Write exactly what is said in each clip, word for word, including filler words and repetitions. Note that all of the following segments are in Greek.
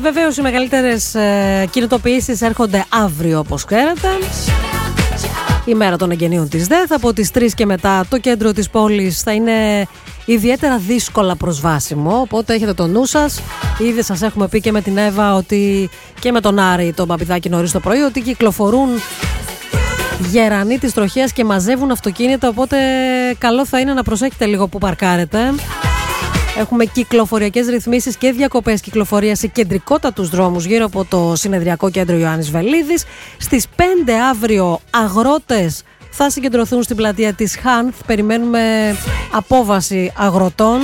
βεβαίως οι μεγαλύτερες ε, κινητοποιήσεις έρχονται αύριο, όπως ξέρετε. Η μέρα των εγγενείων της ΔΕΘ. Από τις τρεις και μετά το κέντρο της πόλης θα είναι ιδιαίτερα δύσκολα προσβάσιμο, οπότε έχετε το νου σας. Ήδη σας έχουμε πει και με την Εύα ότι, και με τον Άρη τον Παπηδάκη νωρίς το πρωί, ότι κυκλοφορούν γερανοί της τροχέας και μαζεύουν αυτοκίνητα, οπότε καλό θα είναι να προσέχετε λίγο που παρκάρετε. Έχουμε κυκλοφοριακές ρυθμίσεις και διακοπές κυκλοφορίας σε κεντρικότατους δρόμους γύρω από το συνεδριακό κέντρο Ιωάννης Βελίδης. Στις πέντε αύριο αγρότες θα συγκεντρωθούν στην πλατεία της Χάνθ. Περιμένουμε απόβαση αγροτών.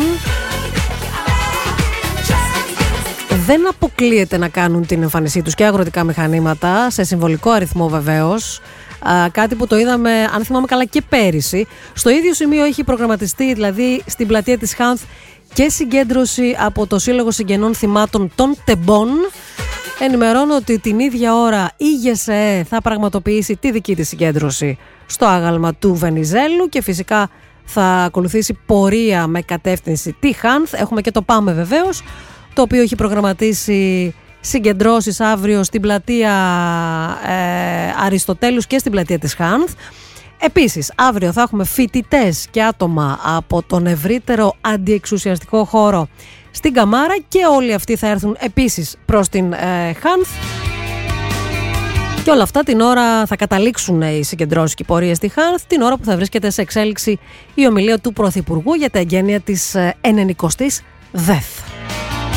Δεν αποκλείεται να κάνουν την εμφάνισή τους και αγροτικά μηχανήματα, σε συμβολικό αριθμό βεβαίως. Α, κάτι που το είδαμε, αν θυμάμαι καλά, και πέρυσι. Στο ίδιο σημείο έχει προγραμματιστεί, δηλαδή στην πλατεία της Χάνθ, και συγκέντρωση από το Σύλλογο Συγγενών Θυμάτων των Τεμπών. Ενημερώνω ότι την ίδια ώρα η ΓΕΣΕΕ θα πραγματοποιήσει τη δική της συγκέντρωση στο άγαλμα του Βενιζέλου και φυσικά θα ακολουθήσει πορεία με κατεύθυνση τη Χάνθ. Έχουμε και το Πάμε βεβαίως, το οποίο έχει προγραμματίσει συγκεντρώσεις αύριο στην πλατεία ε, Αριστοτέλους και στην πλατεία της Χάνθ. Επίσης, αύριο θα έχουμε φοιτητές και άτομα από τον ευρύτερο αντιεξουσιαστικό χώρο στην Καμάρα και όλοι αυτοί θα έρθουν επίσης προς την ε, Χάνθ. Και όλα αυτά την ώρα θα καταλήξουν οι συγκεντρώσεις και οι πορείες στη Χάνθ, την ώρα που θα βρίσκεται σε εξέλιξη η ομιλία του Πρωθυπουργού για τα εγγένεια της ενενηκοστής ΔΕΘ.